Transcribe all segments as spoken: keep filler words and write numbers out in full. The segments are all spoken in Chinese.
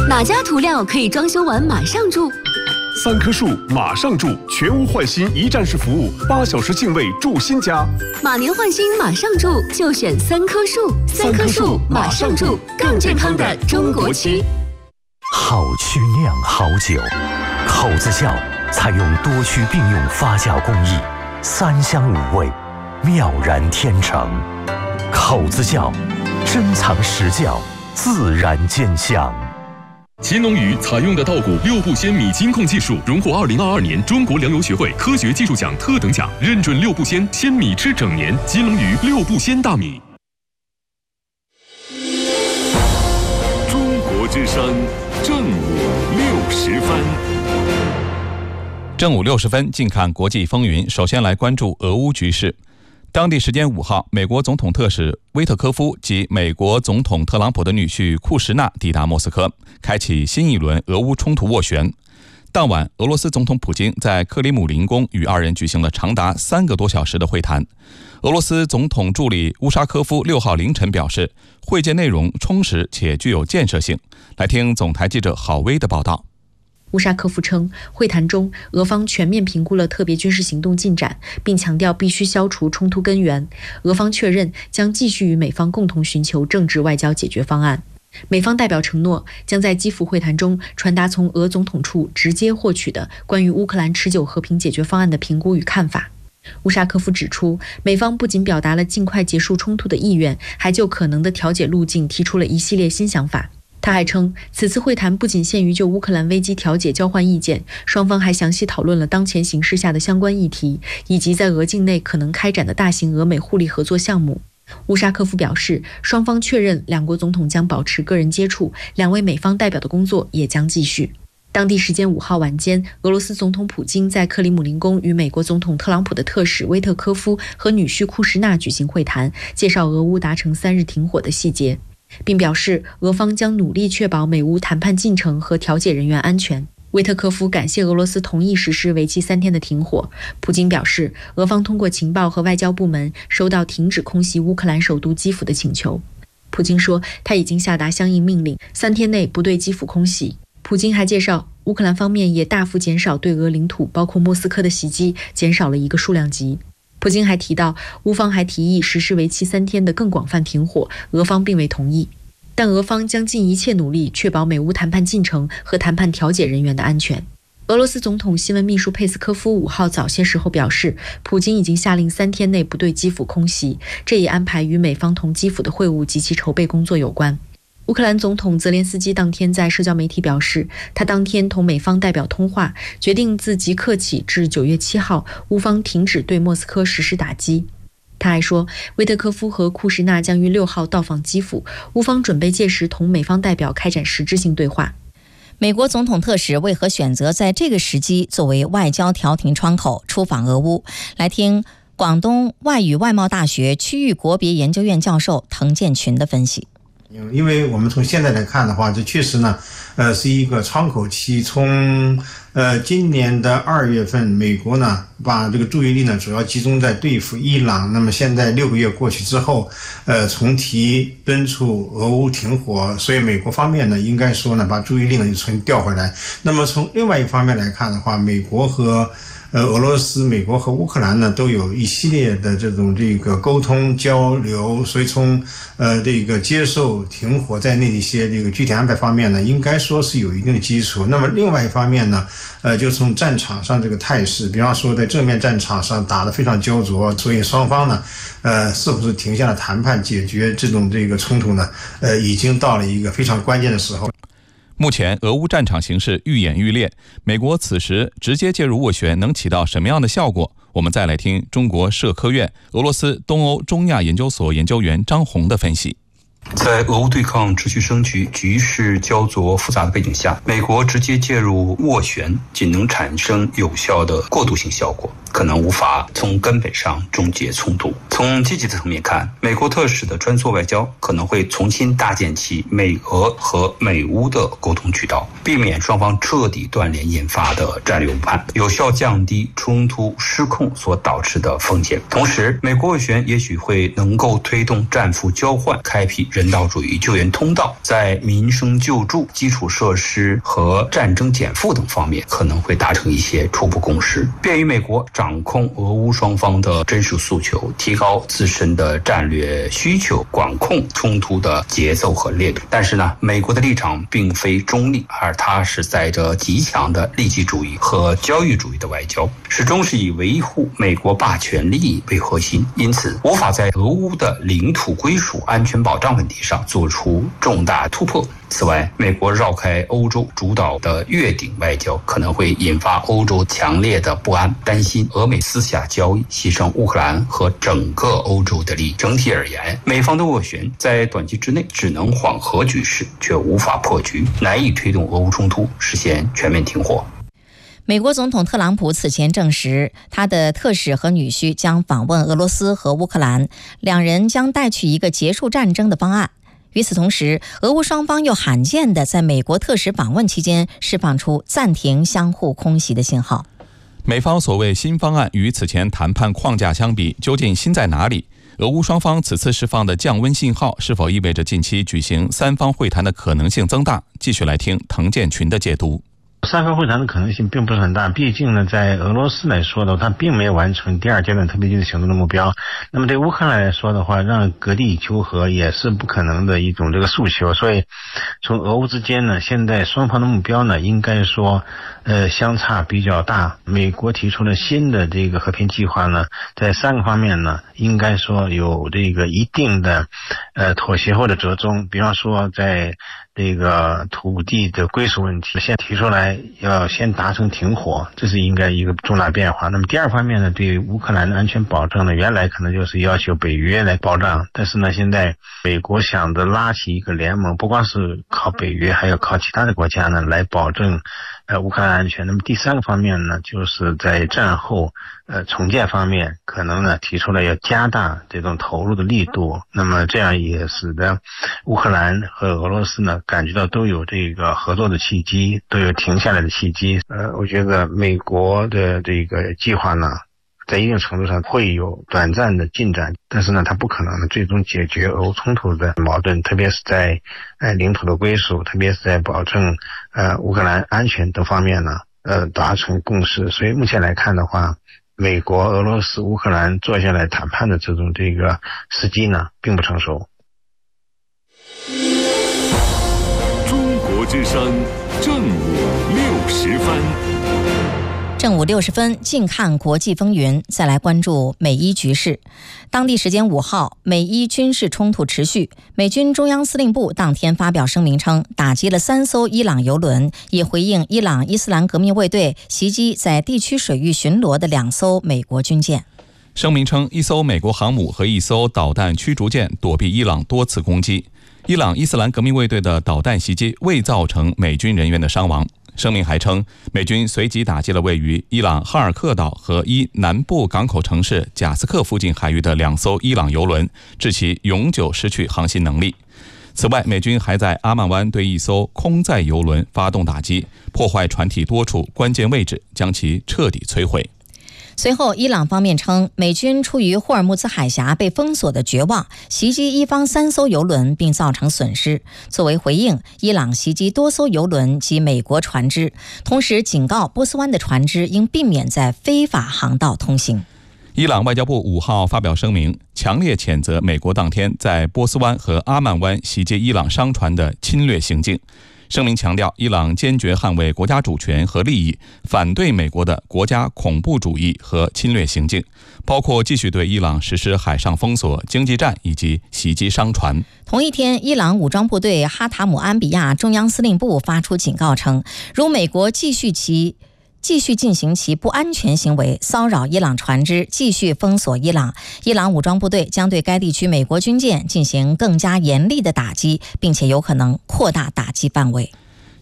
哪家涂料可以装修完马上住？ 三棵树马上住，全屋换新一站式服务，八小时净位住新家。 马年换新马上住，就选三棵树。三棵树马上住，更健康的中国漆。 好曲酿好酒，口子窖采用多区并用发酵工艺，三香五味，妙然天成。口子窖，珍藏实窖，自然兼香。 乾隆鱼采用的稻谷六步鲜米金控技术，荣获二零二二年中国粮油学会科学技术奖特等奖，认准六步鲜，鲜米吃整年。金龙鱼六步鲜大米。 中国之声，正午六十分。 正午六十分，近看国际风云。首先来关注俄乌局势。当地时间五号，美国总统特使威特科夫及美国总统特朗普的女婿库什纳抵达莫斯科，开启新一轮俄乌冲突斡旋。当晚，俄罗斯总统普京在克里姆林宫与二人举行了长达三个多小时的会谈。俄罗斯总统助理乌沙科夫六号凌晨表示，会见内容充实且具有建设性。来听总台记者郝薇的报道。 乌沙科夫称，会谈中俄方全面评估了特别军事行动进展，并强调必须消除冲突根源。俄方确认将继续与美方共同寻求政治外交解决方案。美方代表承诺将在基辅会谈中传达从俄总统处直接获取的关于乌克兰持久和平解决方案的评估与看法。乌沙科夫指出，美方不仅表达了尽快结束冲突的意愿，还就可能的调解路径提出了一系列新想法。他还称，此次会谈不仅限于就乌克兰危机调解交换意见，双方还详细讨论了当前形势下的相关议题，以及在俄境内可能开展的大型俄美互利合作项目。乌沙科夫表示，双方确认两国总统将保持个人接触，两位美方代表的工作也将继续。当地时间五号晚间，俄罗斯总统普京在克里姆林宫与美国总统特朗普的特使威特科夫和女婿库什纳举行会谈，介绍俄乌达成三日停火的细节，并表示俄方将努力确保美乌谈判进程和调解人员安全。威特科夫感谢俄罗斯同意实施为期三天的停火。普京表示，俄方通过情报和外交部门收到停止空袭乌克兰首都基辅的请求。普京说，他已经下达相应命令，三天内不对基辅空袭。普京还介绍，乌克兰方面也大幅减少对俄领土包括莫斯科的袭击，减少了一个数量级。普京还提到，乌方还提议实施为期三天的更广泛停火，俄方并未同意，但俄方将尽一切努力确保美乌谈判进程和谈判调解人员的安全。俄罗斯总统新闻秘书佩斯科夫五号早些时候表示，普京已经下令三天内不对基辅空袭，这一安排与美方同基辅的会晤及其筹备工作有关。乌克兰总统泽连斯基当天在社交媒体表示，他当天同美方代表通话，决定自即刻起至九月七号，乌方停止对莫斯科实施打击。他还说，威特科夫和库什纳将于六号到访基辅，乌方准备届时同美方代表开展实质性对话。 美国总统特使为何选择在这个时机作为外交调停窗口出访俄乌？来听广东外语外贸大学区域国别研究院教授滕建群的分析。 因为我们从现在来看的话，这确实呢，呃，是一个窗口期。从呃今年的二月份，美国呢把这个注意力呢主要集中在对付伊朗。那么现在六个月过去之后，呃，重提敦促俄乌停火，所以美国方面呢，应该说呢，把注意力呢就重新调回来。那么从另外一方面来看的话，美国和呃，俄罗斯、美国和乌克兰呢，都有一系列的这种这个沟通交流，所以从呃这个接受停火在内的一些这个具体安排方面呢，应该说是有一定的基础。那么另外一方面呢，呃，就从战场上这个态势，比方说在正面战场上打得非常焦灼，所以双方呢，呃，是不是停下了谈判解决这种这个冲突呢？呃，已经到了一个非常关键的时候。 目前俄乌战场形势愈演愈烈，美国此时直接介入斡旋能起到什么样的效果？我们再来听中国社科院俄罗斯东欧中亚研究所研究员张红的分析。 在俄乌对抗持续升级、局势焦灼复杂的背景下，美国直接介入斡旋仅能产生有效的过渡性效果， 可能无法从根本上终结冲突。从积极的层面看，美国特使的穿梭外交可能会重新搭建起美俄和美乌的沟通渠道，避免双方彻底断联引发的战略误判，有效降低冲突失控所导致的风险。同时，美国斡旋也许会能够推动战俘交换，开辟人道主义救援通道，在民生救助、基础设施和战争减负等方面可能会达成一些初步共识，便于美国掌控俄乌双方的真实诉求，提高自身的战略需求，管控冲突的节奏和烈度。但是呢，美国的立场并非中立，而它是载着极强的利己主义和交易主义的外交，始终是以维护美国霸权利益为核心，因此无法在俄乌的领土归属、安全保障问题上做出重大突破。此外，美国绕开欧洲主导的越顶外交可能会引发欧洲强烈的不安，担心俄美私下交易牺牲乌克兰和整个欧洲的利益。整体而言，美方的斡旋在短期之内只能缓和局势，却无法破局，难以推动俄乌冲突实现全面停火。 美国总统特朗普此前证实，他的特使和女婿将访问俄罗斯和乌克兰，两人将带去一个结束战争的方案。与此同时，俄乌双方又罕见地在美国特使访问期间释放出暂停相互空袭的信号。 美方所谓新方案与此前谈判框架相比，究竟新在哪里？俄乌双方此次释放的降温信号，是否意味着近期举行三方会谈的可能性增大？继续来听滕建群的解读。 三方会谈的可能性并不是很大，毕竟呢，在俄罗斯来说的话，它并没有完成第二阶段特别军事行动的目标。那么对乌克兰来说的话，让割地求和也是不可能的一种这个诉求。所以，从俄乌之间呢，现在双方的目标呢，应该说，呃，相差比较大。美国提出了新的这个和平计划呢，在三个方面呢，应该说有这个一定的，呃，妥协或者折中。比方说，在这个土地的归属问题，先提出来要先达成停火，这是应该一个重大变化。那么第二方面呢，对乌克兰的安全保障呢，原来可能就是要求北约来保障，但是呢，现在美国想着拉起一个联盟，不光是靠北约，还要靠其他的国家呢来保证呃乌克兰安全。那么第三个方面呢，就是在战后呃重建方面，可能呢提出了要加大这种投入的力度。那么这样也使得乌克兰和俄罗斯呢感觉到都有这个合作的契机，都有停下来的契机。呃，我觉得美国的这个计划呢，在一定程度上会有短暂的进展，但是呢，它不可能最终解决俄乌冲突的矛盾，特别是在呃领土的归属，特别是在保证呃乌克兰安全等方面呢，呃达成共识。所以目前来看的话，美国、俄罗斯、乌克兰坐下来谈判的这种这个时机呢，并不成熟。 中国之声正午六十分。 正午六十分，近看国际风云，再来关注美伊局势。当地时间五号，美伊军事冲突持续。美军中央司令部当天发表声明称，打击了三艘伊朗油轮，以回应伊朗伊斯兰革命卫队袭击在地区水域巡逻的两艘美国军舰。 声明称，一艘美国航母和一艘导弹驱逐舰躲避伊朗多次攻击。伊朗伊斯兰革命卫队的导弹袭击未造成美军人员的伤亡。声明还称，美军随即打击了位于伊朗哈尔克岛和伊南部港口城市贾斯克附近海域的两艘伊朗油轮，致其永久失去航行能力。此外，美军还在阿曼湾对一艘空载油轮发动打击，破坏船体多处关键位置，将其彻底摧毁。 随后，伊朗方面称，美军出于霍尔木兹海峡被封锁的绝望，袭击伊方三艘油轮并造成损失。作为回应，伊朗袭击多艘油轮及美国船只，同时警告波斯湾的船只应避免在非法航道通行。 伊朗外交部五号发表声明，强烈谴责美国当天在波斯湾和阿曼湾袭击伊朗商船的侵略行径。声明强调，伊朗坚决捍卫国家主权和利益，反对美国的国家恐怖主义和侵略行径，包括继续对伊朗实施海上封锁、经济战以及袭击商船。 同一天，伊朗武装部队哈塔姆安比亚中央司令部发出警告称，如美国继续其继续进行其不安全行为，骚扰伊朗船只，继续封锁伊朗，伊朗武装部队将对该地区美国军舰进行更加严厉的打击，并且有可能扩大打击范围。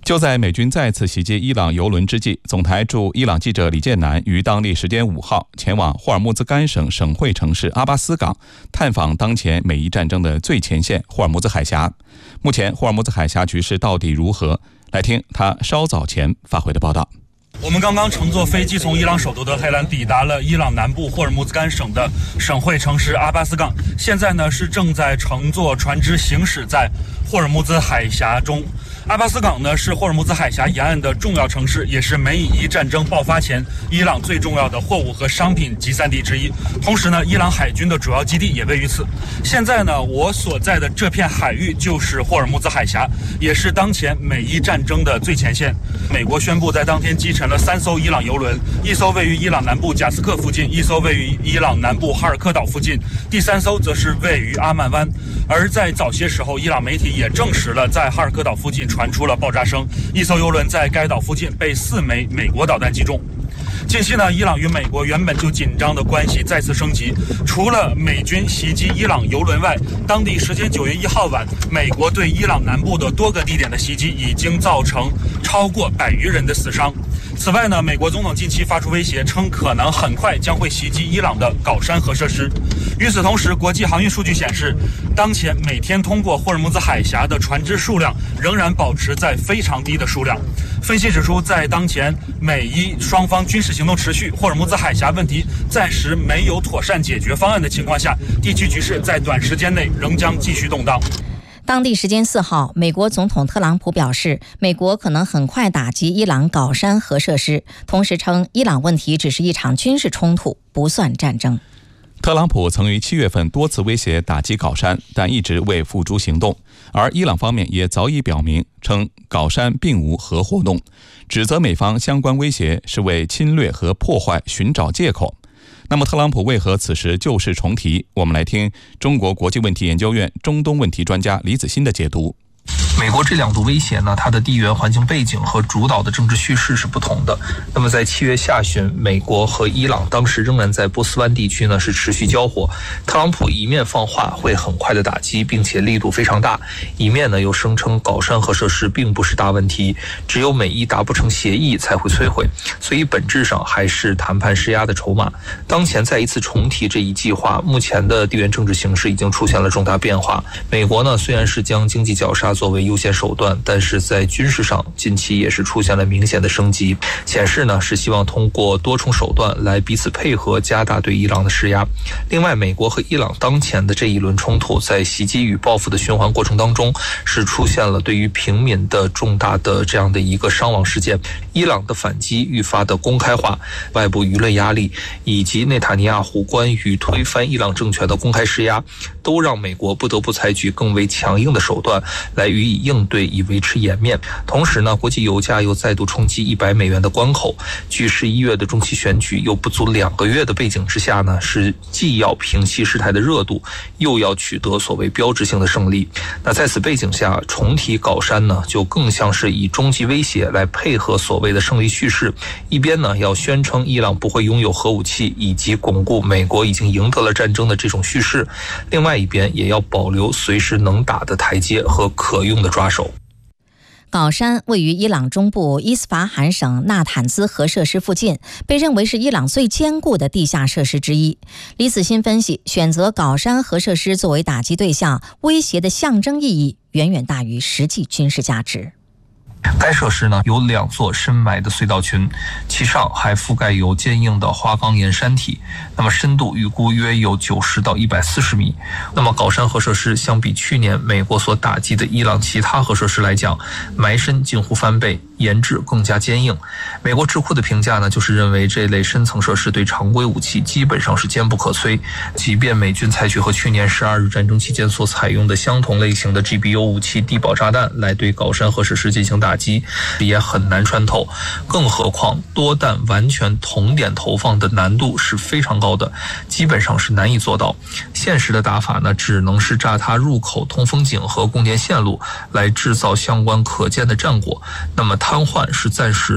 就在美军再次袭击伊朗油轮之际，总台驻伊朗记者李建南于当地时间五号前往霍尔木兹干省省会城市阿巴斯港，探访当前美伊战争的最前线霍尔木兹海峡。目前霍尔木兹海峡局势到底如何？来听他稍早前发回的报道。 我们刚刚乘坐飞机从伊朗首都德黑兰抵达了伊朗南部霍尔木兹干省的省会城市阿巴斯港，现在呢是正在乘坐船只行驶在霍尔木兹海峡中。阿巴斯港呢是霍尔木兹海峡沿岸的重要城市，也是美以伊战争爆发前伊朗最重要的货物和商品集散地之一。同时呢，伊朗海军的主要基地也位于此。现在呢，我所在的这片海域就是霍尔木兹海峡，也是当前美伊战争的最前线。美国宣布在当天击沉了三艘伊朗油轮，一艘位于伊朗南部贾斯克附近，一艘位于伊朗南部哈尔科岛附近，第三艘则是位于阿曼湾。而在早些时候，伊朗媒体也证实了在哈尔科岛附近传出了爆炸声，一艘油轮在该岛附近被四枚美国导弹击中。近期呢，伊朗与美国原本就紧张的关系再次升级。除了美军袭击伊朗油轮外，当地时间九月一号晚，美国对伊朗南部的多个地点的袭击已经造成超过百余人的死伤。此外呢，美国总统近期发出威胁，称可能很快将会袭击伊朗的镐山核设施。与此同时，国际航运数据显示，当前每天通过霍尔木兹海峡的船只数量仍然保持在非常低的数量。分析指出，在当前美伊双方军事行动持续，霍尔木兹海峡问题暂时没有妥善解决方案的情况下，地区局势在短时间内仍将继续动荡。 当地时间四号，美国总统特朗普表示，美国可能很快打击伊朗镐山核设施，同时称伊朗问题只是一场军事冲突，不算战争。 特朗普曾于七月份多次威胁打击镐山，但一直未付诸行动，而伊朗方面也早已表明称镐山并无核活动，指责美方相关威胁是为侵略和破坏寻找借口。那么特朗普为何此时旧事重提？我们来听中国国际问题研究院中东问题专家李子欣的解读。 美国这两度威胁呢，它的地缘环境背景和主导的政治叙事是不同的。那么在七月下旬，美国和伊朗当时仍然在波斯湾地区呢是持续交火。特朗普一面放话会很快的打击，并且力度非常大，一面呢又声称镐山核设施并不是大问题，只有美伊达不成协议才会摧毁，所以本质上还是谈判施压的筹码。当前再一次重提这一计划，目前的地缘政治形势已经出现了重大变化。美国呢虽然是将经济绞杀作为优先手段，但是在军事上近期也是出现了明显的升级，显示呢是希望通过多重手段来彼此配合，加大对伊朗的施压。另外，美国和伊朗当前的这一轮冲突，在袭击与报复的循环过程当中，是出现了对于平民的重大的这样的一个伤亡事件。伊朗的反击愈发的公开化，外部舆论压力以及内塔尼亚胡关于推翻伊朗政权的公开施压，都让美国不得不采取更为强硬的手段来予以应对，以维持颜面。同时呢，国际油价又再度冲击一百美元的关口。距十一月的中期选举又不足两个月的背景之下呢，是既要平息事态的热度，又要取得所谓标志性的胜利。那在此背景下，重提镐山呢，就更像是以终极威胁来配合所谓的胜利叙事。一边呢，要宣称伊朗不会拥有核武器，以及巩固美国已经赢得了战争的这种叙事；另外一边也要保留随时能打的台阶和可用的抓手。 镐山位于伊朗中部伊斯法罕省纳坦兹核设施附近，被认为是伊朗最坚固的地下设施之一。李子欣分析，选择镐山核设施作为打击对象，威胁的象征意义远远大于实际军事价值。 该设施呢有两座深埋的隧道群，其上还覆盖有坚硬的花岗岩山体，那么深度预估约有九十到一百四十米。那么镐山核设施相比去年美国所打击的伊朗其他核设施来讲，埋深近乎翻倍，研制更加坚硬。美国智库的评价呢，就是认为这类深层设施对常规武器基本上是坚不可摧，即便美军采取和去年十二日战争期间所采用的相同类型的 G B U 武器地堡炸弹来对镐山核设施进行打击，也很难穿透。更何况多弹完全同点投放的难度是非常高的，基本上是难以做到。现实的打法呢，只能是炸塌入口通风井和供电线路，来制造相关可见的战果。那么瘫痪是暂时的，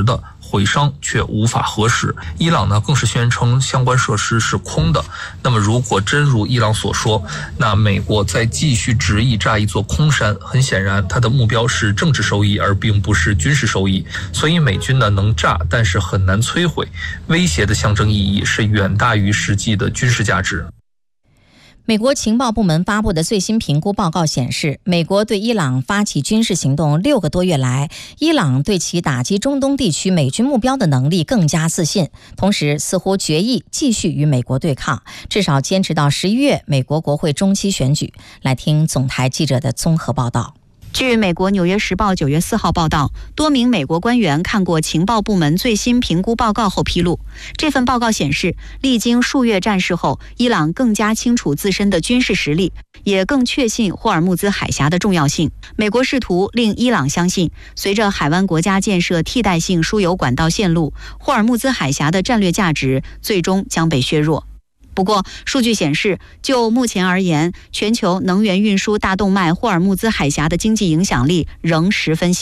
毁伤却无法核实。伊朗呢更是宣称相关设施是空的。那么如果真如伊朗所说，那美国在继续执意炸一座空山，很显然它的目标是政治收益而并不是军事收益。所以美军呢能炸，但是很难摧毁，威胁的象征意义是远大于实际的军事价值。 美国情报部门发布的最新评估报告显示，美国对伊朗发起军事行动六个多月来，伊朗对其打击中东地区美军目标的能力更加自信，同时似乎决意继续与美国对抗，至少坚持到十一月美国国会中期选举。来听总台记者的综合报道。 据美国《纽约时报》九月四号报道，多名美国官员看过情报部门最新评估报告后披露，这份报告显示，历经数月战事后，伊朗更加清楚自身的军事实力，也更确信霍尔木兹海峡的重要性。美国试图令伊朗相信，随着海湾国家建设替代性输油管道线路，霍尔木兹海峡的战略价值最终将被削弱。不过，数据显示，就目前而言，全球能源运输大动脉霍尔木兹海峡的经济影响力仍十分小。